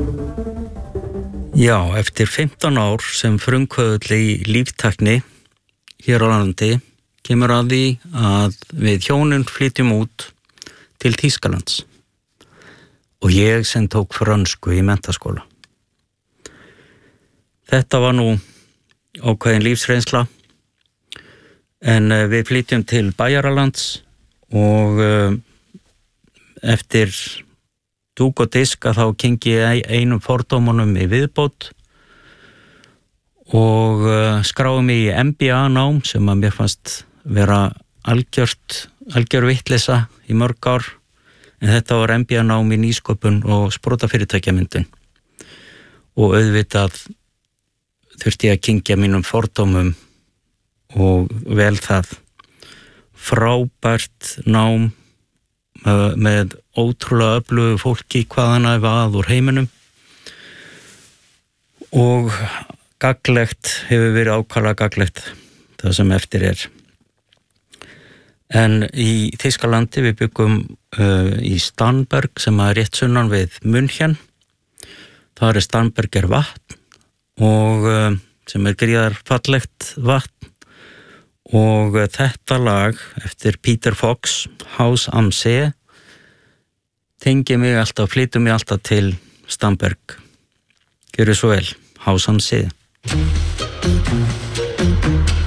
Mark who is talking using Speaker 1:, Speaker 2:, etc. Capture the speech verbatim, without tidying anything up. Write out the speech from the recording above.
Speaker 1: Já, eftir fimmtán ár sem frumkvöðull í líftækni hér á landi kemur að því að við hjónin flytjum út til Þýskalands og ég sem tók frönsku í menntaskóla. Þetta var nú ákveðin lífsreynsla en við flytjum til Bæjaralands og eftir dúk og disk að þá kengi ég einum fordómunum í viðbót og skráði mig í M B A nám sem að mér fannst vera algjört, algjör vitleysa í mörg ár, en þetta var M B A nám í nýsköpun og sprotafyrirtækjamyndun og auðvitað þurfti ég að kyngja mínum fordómum og vel það. Frábært nám með ótrúlega öflugu fólki hvaðan að að úr heiminum og gagnlegt hefur verið ákaflega gagnlegt það sem eftir er. En í Þýskalandi við byggum uh, í Starnberg sem er rétt sunnan við München. Það er Starnberger vatn og uh, sem er gríðar fallegt vatn og uh, þetta lag eftir Peter Fox, Haus am See, tengi mig alltaf, flytur mig alltaf til Starnberg. Gjörðu svo vel, Haus am See.